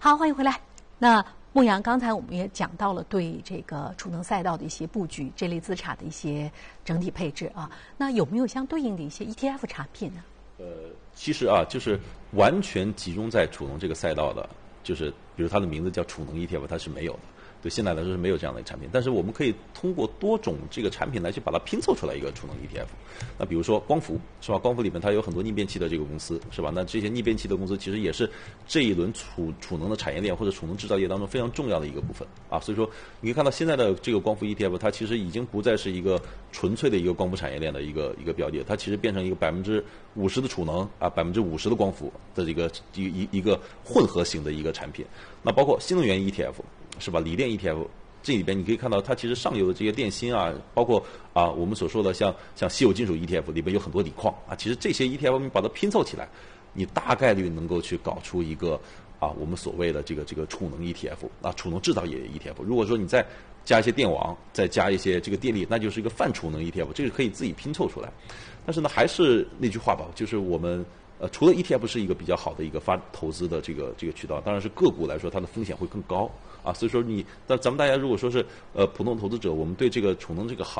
好，欢迎回来。那牧羊，刚才我们也讲到了对这个储能赛道的一些布局，这类资产的一些整体配置啊。那有没有相对应的一些 ETF 产品呢？ 其实啊，就是完全集中在储能这个赛道的，就是比如它的名字叫储能 ETF， 它是没有的。对现在来说是没有这样的产品，但是我们可以通过多种这个产品来去把它拼凑出来一个储能 ETF。那比如说光伏是吧？光伏里面它有很多逆变器的这个公司是吧？那这些逆变器的公司其实也是这一轮储能的产业链或者储能制造业当中非常重要的一个部分啊。所以说你可以看到现在的这个光伏 ETF， 它其实已经不再是一个纯粹的一个光伏产业链的一个标的，它其实变成一个50%的储能啊，50%的光伏的一个混合型的一个产品。那包括新能源 ETF。是吧？锂电 ETF 这里边你可以看到，它其实上游的这些电芯啊，包括啊我们所说的像稀有金属 ETF 里边有很多锂矿啊，其实这些 ETF 你把它拼凑起来，你大概率能够去搞出一个啊我们所谓的这个储能 ETF 啊，储能制造业 ETF。如果说你再加一些电网，再加一些这个电力，那就是一个泛储能 ETF， 这个可以自己拼凑出来。但是呢，还是那句话吧，就是我们。除了 ETF 是一个比较好的一个发投资的这个渠道，当然是个股来说，它的风险会更高啊。所以说咱们大家如果说是普通投资者，我们对这个储能这个行